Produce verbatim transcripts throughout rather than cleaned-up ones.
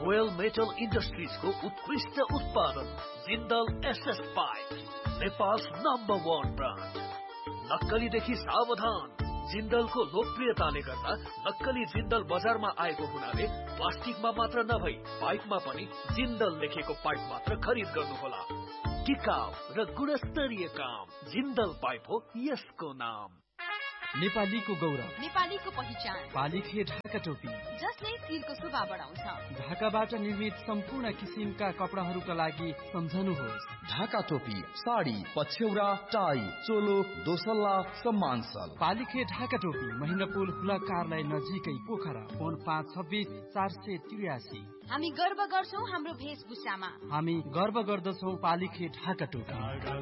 कोयल metal industries को उत्कृष्ट उत्पादन Jindal SS pipe, Nepal number one brand. नक्कलीदेखि सावधान। जिन्दलको लोकप्रियताले गर्दा नक्कली जिन्दल बजारमा आएको हुनाले प्लास्टिकमा मात्र नभई पाइपमा पनि जिन्दल लेखेको पाइप मात्र खरिद गर्नुहोला। टिकाउ र गुणस्तरीय काम जिन्दल पाइप हो यसको नाम। नेपालीको गौरव, नेपालीको पहिचान, पालिखे ढाका टोपी जसले शिरको शोभा बढाउँछ। ढाकाबाट निर्मित सम्पूर्ण किसिमका कपडाहरूका लागि सम्झनुहोस् ढाका टोपी, साडी, पछ्यौरा, टाई, चोलो, दोसल्ला, सम्मानसल। पालिखे ढाका टोपी महिनापुल हुला कार्यालय नजिकै पोखरा। फोन पाँच छब्बिस चार सय त्रियासी। हामी गर्व गर्छौं हाम्रो वेशभूषामा। हामी गर्व गर्दछौं पालिखे ढाका टोपी।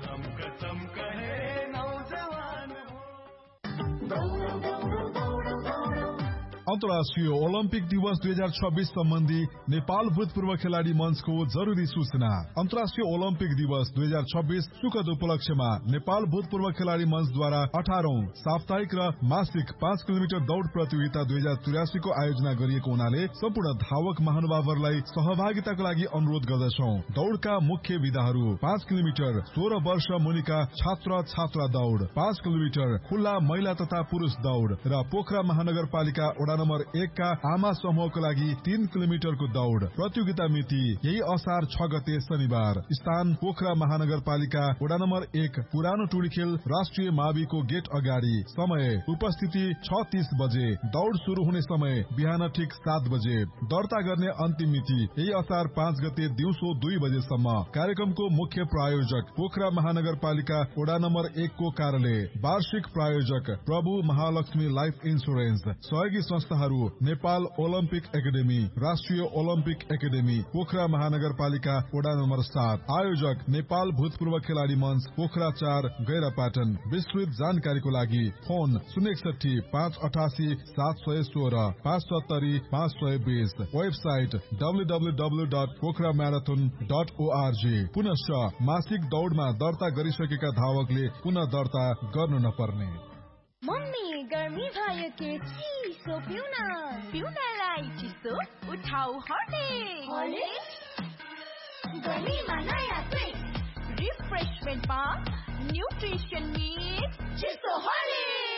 अन्तर्राष्ट्रिय ओलम्पिक दिवस दुई हजार छब्बीस सम्बन्धी नेपाल भूतपूर्व खेलाडी मञ्चको जरुरी सूचना। अन्तर्राष्ट्रिय ओलम्पिक दिवस दुई हजार छब्बीस सुखद उपलक्ष्यमा नेपाल भूतपूर्व खेलाडी मञ्चद्वारा अठारौं साप्ताहिक र मासिक पाँच किलोमिटर दौड़ प्रतियोगिता दुई हजार त्रियासी को आयोजना गरिएको हुनाले सम्पूर्ण धावक महानुभावहरूलाई सहभागिताको लागि अनुरोध गर्दछौ। दौड़का मुख्य विधाहरू पाँच किलोमिटर सोह्र वर्ष मुनिका छात्र छात्रा दौड़, पाँच किलोमिटर खुल्ला महिला तथा पुरुष दौड़ र पोखरा महानगरपालिका वडा नम्बर एक का आमा समूहको लागि तीन किलोमिटरको दौड़। प्रतियोगिता मिति यही असार छ गते शनिबार। स्थान पोखरा महानगरपालिका वडा नम्बर एक पुरानो टुडीखेल राष्ट्रिय माविको गेट अगाडि। समय उपस्थिति छ तीस बजे। दौड़ शुरू हुने समय बिहान ठिक सात बजे। दर्ता गर्ने अन्तिम मिति यही असार पाँच गते दिउँसो दुई बजेसम्म। कार्यक्रमको मुख्य प्रायोजक पोखरा महानगरपालिका वडा नम्बर एक को कार्यालय। वार्षिक प्रायोजक प्रभु महालक्ष्मी लाइफ इन्सुरेन्स। सहयोगी संस्थाहरू नेपाल ओलम्पिक एकाडेमी, राष्ट्रिय ओलम्पिक एकाडेमी पोखरा महानगरपालिका वडा नम्बर सात। आयोजक नेपाल भूतपूर्व खेलाडी मञ्च पोखरा चार गैरापाटन। विस्तृत जानकारीको लागि फोन शून्य एकसठी पाँच अठासी सात सय सोह्र पाँच सत्तरी पाँच सय बीस। Website W W W dot Pokhara marathon dot ORG. पुनश्च मासिक दौड़मा दर्ता गरिसकेका धावकले पुनः दर्ता गर्नु नपर्ने। मम्मी गर्मी भयो के चिसो पिउन पिउनलाई चिसो उठाउ हर्लिक्स। गर्मीमा नयाँ ट्रिक रिफ्रेशमेन्टमा न्युट्रिसन मिक्स चिसो हर्लिक्स।